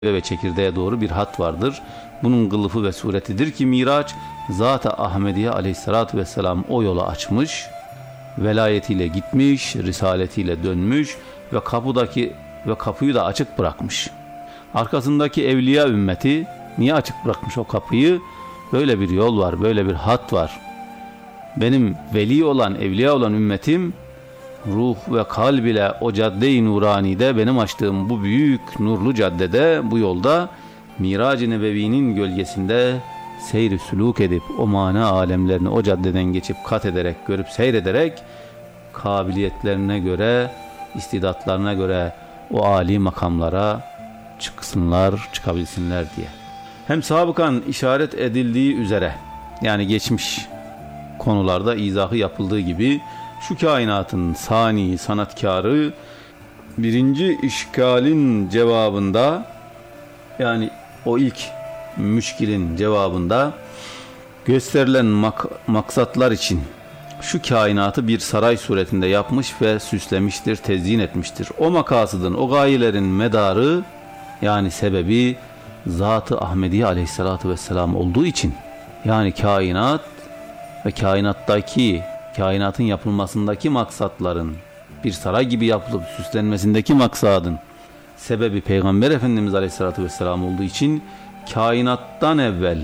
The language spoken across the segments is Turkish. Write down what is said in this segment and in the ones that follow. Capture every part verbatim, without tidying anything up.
ve çekirdeğe doğru bir hat vardır. Bunun kılıfı ve suretidir ki Miraç, Zat-ı Ahmediye aleyhissalatü vesselam o yolu açmış, velayetiyle gitmiş, risaletiyle dönmüş ve kapıdaki ve kapıyı da açık bırakmış. Arkasındaki evliya ümmeti niye açık bırakmış o kapıyı? Böyle bir yol var, böyle bir hat var. Benim veli olan, evliya olan ümmetim ruh ve kalb ile o cadde-i nuranide, benim açtığım bu büyük nurlu caddede, bu yolda Mirac-ı Nebevi'nin gölgesinde seyri sülûk edip o mana alemlerini o caddeden geçip kat ederek, görüp seyrederek kabiliyetlerine göre, istidatlarına göre o âli makamlara çıksınlar, çıkabilsinler diye. Hem sabıkan işaret edildiği üzere, yani geçmiş konularda izahı yapıldığı gibi, şu kainatın sani sanatkarı birinci işgalin cevabında, yani o ilk müşkilin cevabında gösterilen mak- maksatlar için şu kainatı bir saray suretinde yapmış ve süslemiştir, tezyin etmiştir. O makasıdın, o gayelerin medarı, yani sebebi Zat-ı Ahmediye aleyhissalatü vesselam olduğu için, yani kainat ve kainattaki, kainatın yapılmasındaki maksatların bir saray gibi yapılıp süslenmesindeki maksadın sebebi Peygamber Efendimiz aleyhissalatü vesselam olduğu için, kainattan evvel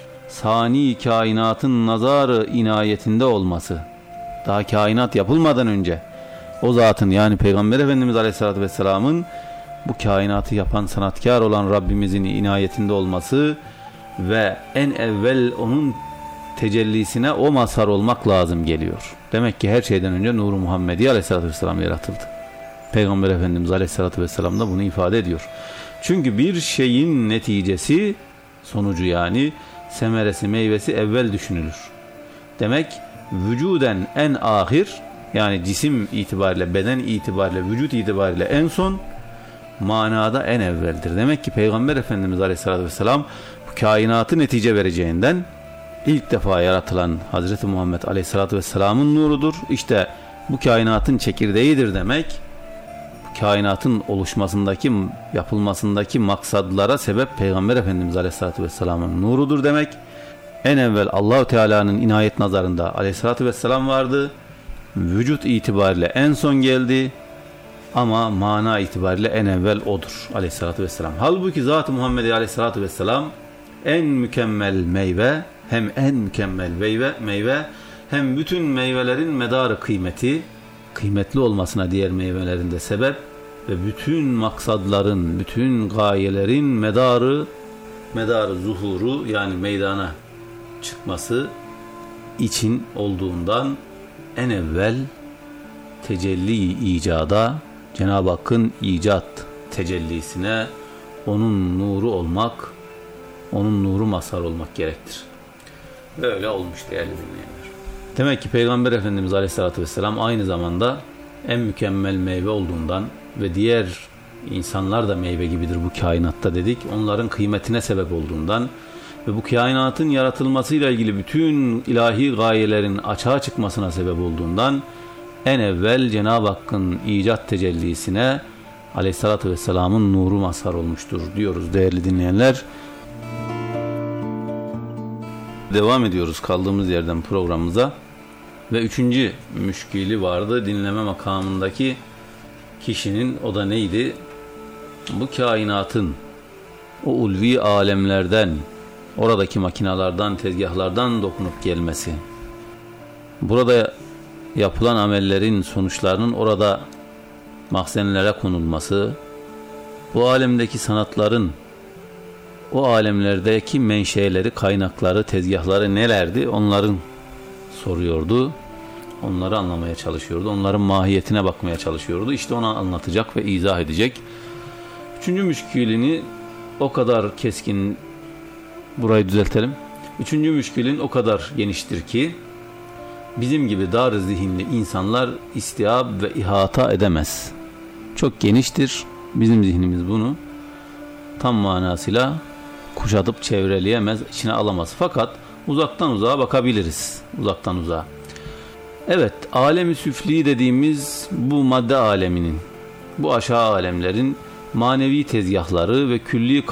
sani kainatın nazarı inayetinde olması, daha kainat yapılmadan önce o zatın, yani Peygamber Efendimiz aleyhissalatü vesselamın bu kainatı yapan sanatkar olan Rabbimizin inayetinde olması ve en evvel onun tecellisine o mazhar olmak lazım geliyor. Demek ki her şeyden önce Nur-u Muhammedi aleyhissalatü vesselam yaratıldı. Peygamber Efendimiz aleyhissalatü vesselam da bunu ifade ediyor. Çünkü bir şeyin neticesi, sonucu, yani semeresi, meyvesi evvel düşünülür. Demek vücuden en ahir, yani cisim itibariyle, beden itibariyle, vücut itibariyle en son, manada en evveldir. Demek ki Peygamber Efendimiz aleyhissalatü vesselam bu kainatı netice vereceğinden ilk defa yaratılan Hazreti Muhammed aleyhissalatü vesselamın nurudur. İşte bu kainatın çekirdeğidir demek. Bu kainatın oluşmasındaki, yapılmasındaki maksadlara sebep Peygamber Efendimiz aleyhissalatü vesselamın nurudur demek. En evvel Allah-u Teala'nın inayet nazarında aleyhissalatü vesselam vardı. Vücut itibariyle en son geldi. Ama mana itibariyle en evvel odur aleyhissalatü vesselam. Halbuki Zat-ı Muhammed aleyhissalatü vesselam en mükemmel meyve, hem en mükemmel meyve, meyve hem bütün meyvelerin medarı kıymeti, kıymetli olmasına diğer meyvelerin de sebep ve bütün maksadların, bütün gayelerin medarı, medarı zuhuru, yani meydana çıkması için olduğundan en evvel tecelli icada, Cenab-ı Hakk'ın icat tecellisine onun nuru olmak, onun nuru mazhar olmak gerektir. Böyle olmuş değerli dinleyenler. Demek ki Peygamber Efendimiz aleyhissalatü vesselam aynı zamanda en mükemmel meyve olduğundan ve diğer insanlar da meyve gibidir bu kainatta dedik, onların kıymetine sebep olduğundan ve bu kainatın yaratılmasıyla ilgili bütün ilahi gayelerin açığa çıkmasına sebep olduğundan en evvel Cenab-ı Hakk'ın icat tecellisine aleyhissalatü vesselamın nuru mazhar olmuştur diyoruz değerli dinleyenler. Devam ediyoruz kaldığımız yerden programımıza ve üçüncü müşkili vardı dinleme makamındaki kişinin, o da neydi? Bu kainatın o ulvi alemlerden, oradaki makinalardan, tezgahlardan dokunup gelmesi, burada yapılan amellerin sonuçlarının orada mahzenlere konulması, bu alemdeki sanatların o alemlerdeki menşeleri, kaynakları, tezgahları nelerdi? Onların soruyordu. Onları anlamaya çalışıyordu. Onların mahiyetine bakmaya çalışıyordu. İşte onu anlatacak ve izah edecek. Üçüncü müşkilini o kadar keskin, burayı düzeltelim. Üçüncü müşkilin o kadar geniştir ki bizim gibi dar zihinli insanlar istihab ve ihata edemez. Çok geniştir. Bizim zihnimiz bunu tam manasıyla kuşatıp çevreleyemez, içine alamaz. Fakat uzaktan uzağa bakabiliriz. Uzaktan uzağa. Evet, alem-i süfli dediğimiz bu madde aleminin, bu aşağı alemlerin manevi tezgahları ve külli